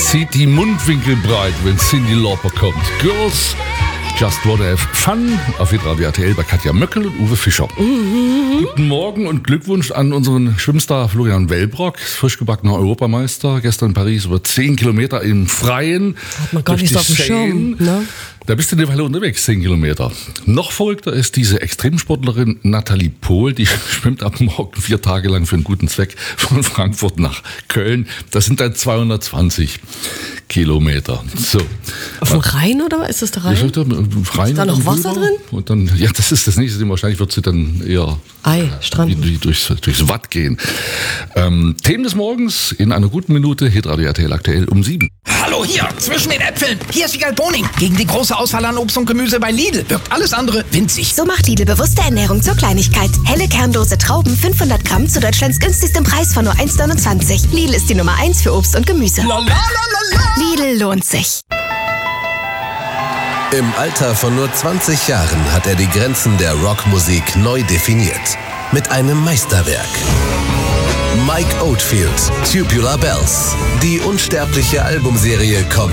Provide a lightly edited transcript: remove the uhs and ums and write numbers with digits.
zieht die Mundwinkel breit, wenn Cyndi Lauper kommt. Girls Just Wanna Have Fun auf Radio RTL bei Katja Möckel und Uwe Fischer. Guten Morgen und Glückwunsch an unseren Schwimmstar Florian Wellbrock, frisch gebackener Europameister. Gestern in Paris über 10 Kilometer im Freien. Hat man gar nicht auf dem Schirm, ne? Da bist du eine Weile unterwegs, 10 Kilometer. Noch verrückter ist diese Extremsportlerin Nathalie Pohl, die schwimmt ab morgen 4 Tage lang für einen guten Zweck von Frankfurt nach Köln. Das sind dann 220 Kilometer. So. Auf dem Rhein oder was? Ist das der Rhein? Ist da noch Wasser drin? Und dann, ja, das ist das nächste. Wahrscheinlich wird sie dann eher Strand. durchs Watt gehen. Themen des Morgens in einer guten Minute. Hitradio RTL aktuell um 7. Hallo hier, zwischen den Äpfeln. Hier ist Wiegald Boning. Gegen die große Auswahl an Obst und Gemüse bei Lidl wirkt alles andere winzig. So macht Lidl bewusste Ernährung zur Kleinigkeit. Helle kernlose Trauben, 500 Gramm zu Deutschlands günstigstem Preis von nur 1,29. Lidl ist die Nummer 1 für Obst und Gemüse. Lidl lohnt sich. Im Alter von nur 20 Jahren hat er die Grenzen der Rockmusik neu definiert. Mit einem Meisterwerk. Mike Oldfield, Tubular Bells. Die unsterbliche Albumserie kommt